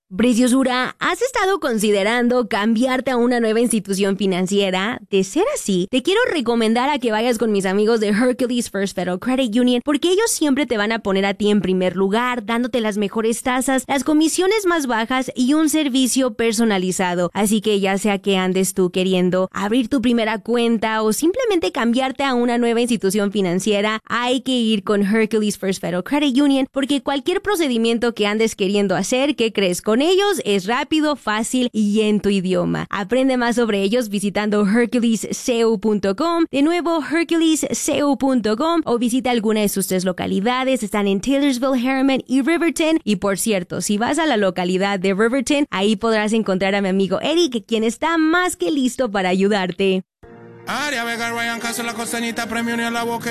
Preciosura, ¿has estado considerando cambiarte a una nueva institución financiera? De ser así, te quiero recomendar a que vayas con mis amigos de Hercules First Federal Credit Union, porque ellos siempre te van a poner a ti en primer lugar, dándote las mejores tasas, las comisiones más bajas y un servicio personalizado. Así que ya sea que andes tú queriendo abrir tu primera cuenta o simplemente cambiarte a una nueva institución financiera, hay que ir con Hercules First Federal Credit Union, porque cualquier procedimiento que andes queriendo hacer, ¿qué crees? Con ellos es rápido, fácil y en tu idioma. Aprende más sobre ellos visitando herculesco.com. De nuevo, herculesco.com, o visita alguna de sus 3 localidades. Están en Taylorsville, Harriman y Riverton. Y por cierto, si vas a la localidad de Riverton, ahí podrás encontrar a mi amigo Eric, quien está más que listo para ayudarte.